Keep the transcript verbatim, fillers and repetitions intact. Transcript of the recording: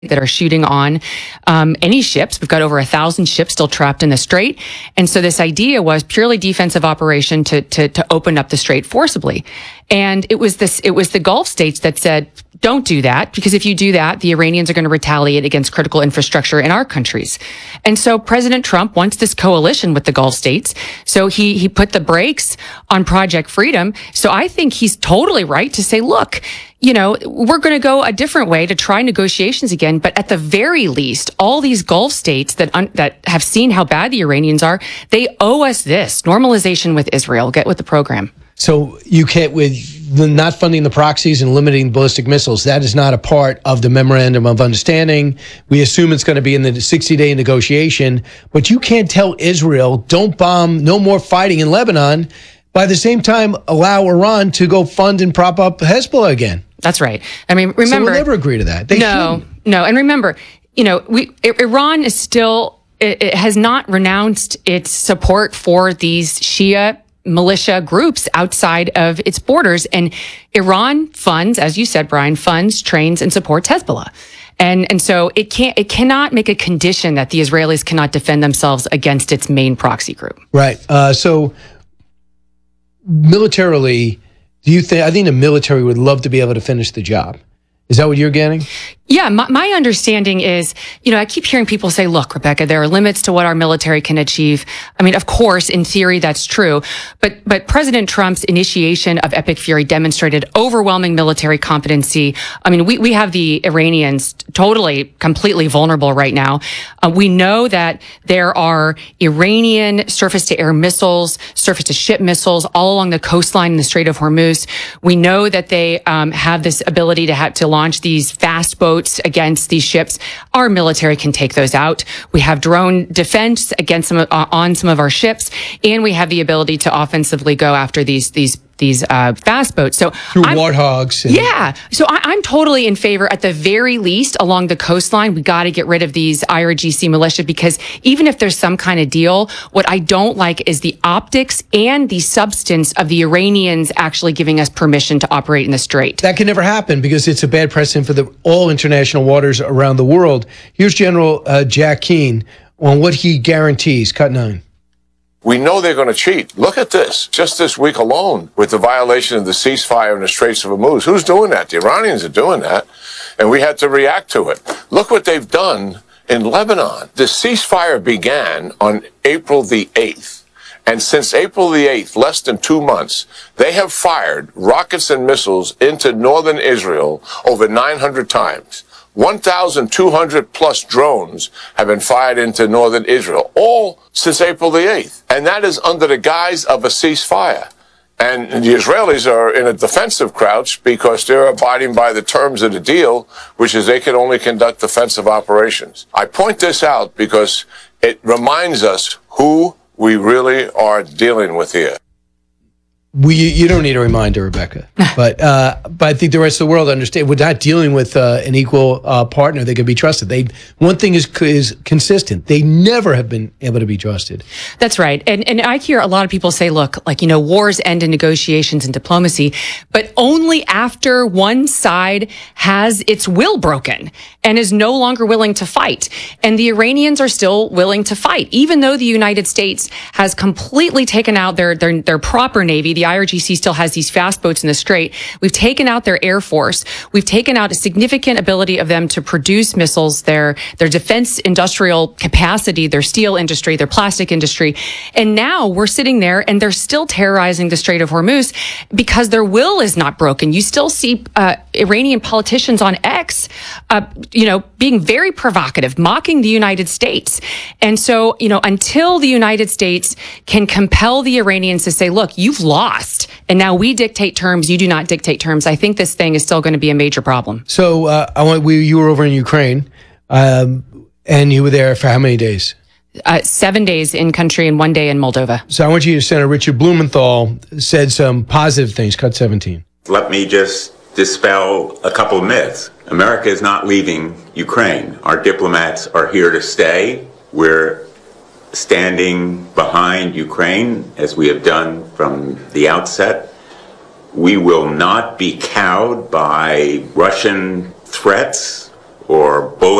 that are shooting on um, any ships. We've got over a thousand ships still trapped in the strait. And so this idea was purely defensive operation to, to, to open up the strait forcibly. And it was this, it was the Gulf states that said, don't do that, because if you do that, the Iranians are going to retaliate against critical infrastructure in our countries. And so President Trump wants this coalition with the Gulf states. So he, he put the brakes on Project Freedom. So I think he's totally right to say, look, you know, we're going to go a different way to try negotiations again. But at the very least, all these Gulf states that un- that have seen how bad the Iranians are, they owe us this normalization with Israel. Get with the program. So you can't, with the not funding the proxies and limiting ballistic missiles, that is not a part of the memorandum of understanding. We assume it's going to be in the sixty-day negotiation, but you can't tell Israel, don't bomb, no more fighting in Lebanon, by the same time allow Iran to go fund and prop up Hezbollah again. That's right. I mean, remember, so we'll never agree to that. They no, shouldn't. no, and remember, you know, we Iran is still it, it has not renounced its support for these Shia militia groups outside of its borders, and Iran funds, as you said, Brian, funds, trains, and supports Hezbollah. And and so it can't it cannot make a condition that the Israelis cannot defend themselves against its main proxy group. Right. Uh, so militarily, do you think, I think the military would love to be able to finish the job. Is that what you're getting? Yeah, my, my understanding is, you know, I keep hearing people say, look, Rebecca, there are limits to what our military can achieve. I mean, of course, in theory, that's true. But but President Trump's initiation of Epic Fury demonstrated overwhelming military competency. I mean, we, we have the Iranians totally, completely vulnerable right now. Uh, we know that there are Iranian surface-to-air missiles, surface-to-ship missiles all along the coastline in the Strait of Hormuz. We know that they um, have this ability to have to launch these fast boats against these ships. Our military can take those out. We have drone defense against some, uh, on some of our ships, and we have the ability to offensively go after these these these uh, fast boats. So through I'm, warthogs. And- yeah. So I, I'm totally in favor, at the very least, along the coastline, we got to get rid of these I R G C militia, because even if there's some kind of deal, what I don't like is the optics and the substance of the Iranians actually giving us permission to operate in the strait. That can never happen because it's a bad precedent for the all international waters around the world. Here's General uh, Jack Keane on what he guarantees. Cut nine. We know they're going to cheat. Look at this. Just this week alone, with the violation of the ceasefire in the Straits of Hormuz. Who's doing that? The Iranians are doing that. And we had to react to it. Look what they've done in Lebanon. The ceasefire began on April the eighth. And since April the eighth, less than two months, they have fired rockets and missiles into northern Israel over nine hundred times. one thousand two hundred plus drones have been fired into northern Israel, all since April the eighth. And that is under the guise of a ceasefire. And the Israelis are in a defensive crouch because they're abiding by the terms of the deal, which is they can only conduct defensive operations. I point this out because it reminds us who we really are dealing with here. We, you don't need a reminder, Rebecca, but uh, but I think the rest of the world understand we're not dealing with uh, an equal uh, partner that can be trusted. They one thing is is consistent: they never have been able to be trusted. That's right, and and I hear a lot of people say, look, like you know, wars end in negotiations and diplomacy, but only after one side has its will broken and is no longer willing to fight. And the Iranians are still willing to fight, even though the United States has completely taken out their their their proper navy. The I R G C still has these fast boats in the strait. We've taken out their air force. We've taken out a significant ability of them to produce missiles, their their defense industrial capacity, their steel industry, their plastic industry. And now we're sitting there and they're still terrorizing the Strait of Hormuz because their will is not broken. You still see uh, Iranian politicians on X, uh, you know, being very provocative, mocking the United States. And so, you know, until the United States can compel the Iranians to say, look, you've lost. And now we dictate terms, you do not dictate terms. I think this thing is still going to be a major problem. So uh, I want we you were over in Ukraine, um, and you were there for how many days? Uh, seven days in country and one day in Moldova. So I want you to Senator Richard Blumenthal said some positive things. Cut seventeen. Let me just dispel a couple of myths. America is not leaving Ukraine. Our diplomats are here to stay. We're standing behind Ukraine, as we have done from the outset. We will not be cowed by Russian threats or bullet